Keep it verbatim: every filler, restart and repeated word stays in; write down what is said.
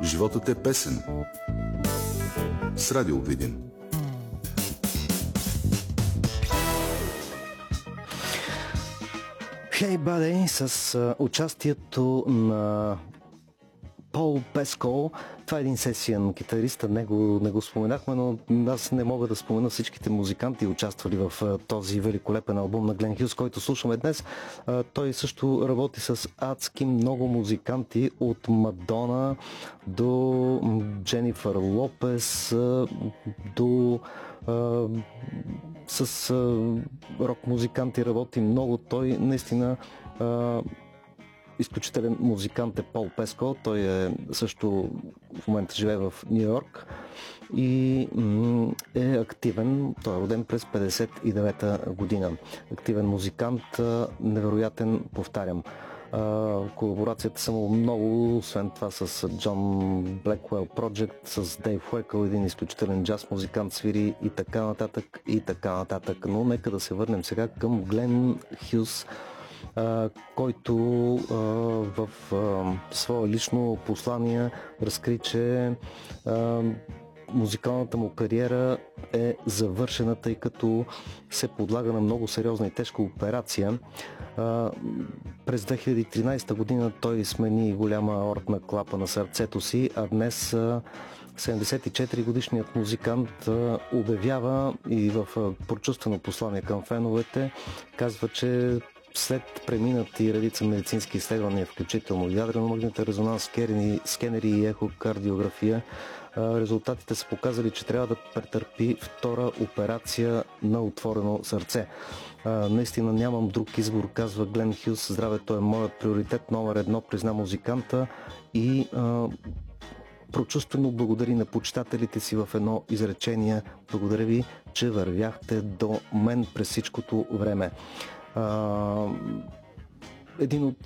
Животът е песен. С Радио Видин. Hey Buddy с а, участието на Пол Пескол. Това е един сесиен китарист, не го, не го споменахме, но аз не мога да спомена всичките музиканти, участвали в а, този великолепен албум на Глен Хюс, който слушаме днес. А, той също работи с адски много музиканти, от Мадона до Дженифър Лопес, а, до а, с а, рок музиканти работи много. Той наистина а, изключителен музикант е Пол Пескол. Той е също в момента живее в Ню Йорк и е активен. Той е роден през петдесет и девета година. Активен музикант, невероятен, повтарям. Колаборацията са му много, освен това с Джон Блекуел Project, с Дейв Уекъл, един изключителен джаз музикант, свири и така нататък и така нататък. Но нека да се върнем сега към Глен Хюс, Uh, който uh, в uh, свое лично послание разкри, че uh, музикалната му кариера е завършена, тъй като се подлага на много сериозна и тежка операция. Uh, през две хиляди и тринадесета година той смени голяма аортна клапа на сърцето си, а днес uh, седемдесет и четири годишният музикант uh, обявява и в uh, прочувствено послание към феновете казва, че след преминати редица медицински изследвания, включително ядрено-магнитен резонанс, скенери, скенери и ехокардиография, резултатите са показали, че трябва да претърпи втора операция на отворено сърце. Наистина нямам друг избор, казва Глен Хюс. Здравето е моят приоритет номер едно, призна музиканта и а, прочувствено благодари на почитателите си в едно изречение: благодаря ви, че вървяхте до мен през всичкото време. Uh, един от